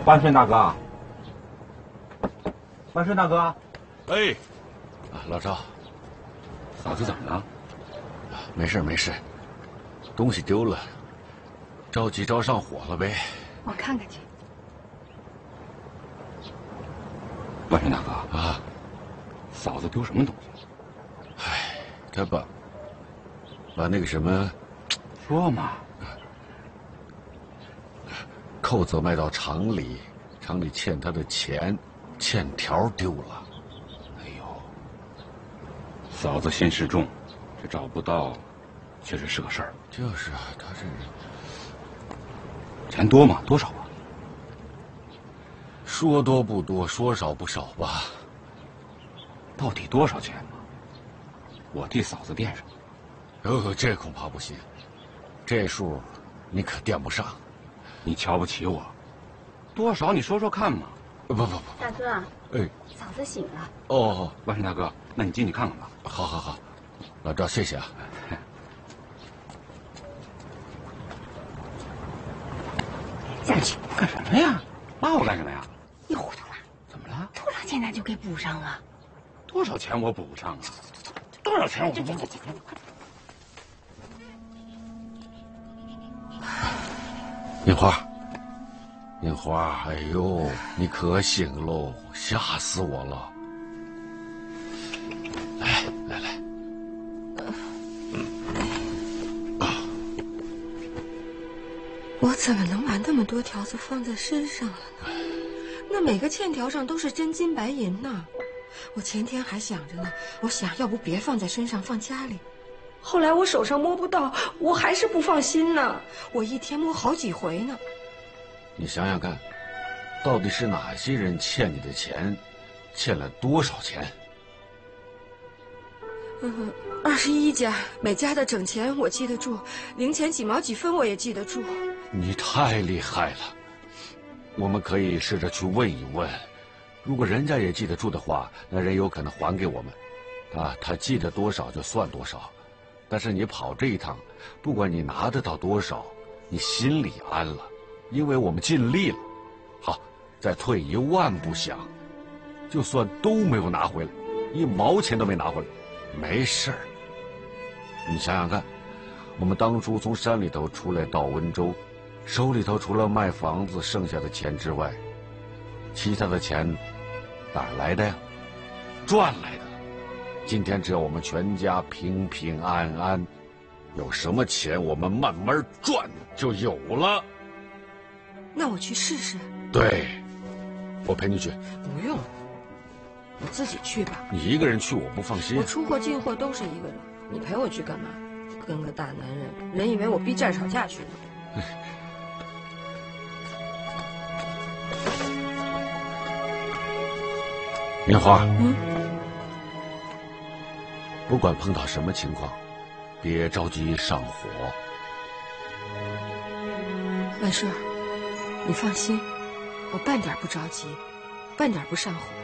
万顺大哥，万顺大哥， 哎，老赵， 嫂子怎么了？ 没事没事，东西丢了，着急着上火了呗。 我看看去。 万顺大哥啊， 嫂子丢什么东西？ 哎，他把那个什么， 说嘛。 扣子卖到厂里，厂里欠他的钱，欠条丢了。 哎呦，嫂子心事重，这找不到，确实是个事儿。 就是啊，他这钱多吗？多少啊？ 说多不多，说少不少吧。 到底多少钱呢？我替嫂子垫上。 哦，这恐怕不行，这数你可垫不上。 你瞧不起我？多少？你说说看嘛。 不， 大哥， 哎， 嫂子醒了。 哦， 万顺大哥，那你进去看看吧。 好，老赵，谢谢啊。 下去。 干什么呀？拉我干什么呀？ 你糊涂了？ 怎么了？ 突然现在就给补上了。 多少钱我补不上啊？多少钱我补不上？ 银花，哎呦，你可醒喽，吓死我了！来， 我怎么能把那么多条子放在身上了呢？那每个欠条上都是真金白银呢。我前天还想着呢，我想要不别放在身上，放家里。后来我手上摸不到，我还是不放心呢。我一天摸好几回呢。 你想想看，到底是哪些人欠你的钱，欠了多少钱 ？21家，每家的整钱我记得住，零钱几毛几分我也记得住。 你太厉害了，我们可以试着去问一问，如果人家也记得住的话，那人有可能还给我们。他记得多少就算多少，但是你跑这一趟，不管你拿得到多少，你心里安了，因为我们尽力了。好，再退1万步想，就算都没有拿回来，1毛钱都没拿回来，没事儿。你想想看，我们当初从山里头出来到温州，手里头除了卖房子剩下的钱之外，其他的钱哪儿来的呀？赚来的。今天只要我们全家平平安安，有什么钱我们慢慢赚就有了。 那我去试试。 对，我陪你去。 不用，我自己去吧。 你一个人去我不放心。 我出货进货都是一个人，你陪我去干嘛？跟个大男人，人以为我逼债吵架去了。 银花，不管碰到什么情况，别着急上火。 万顺，你放心，我半点不着急，半点不上火。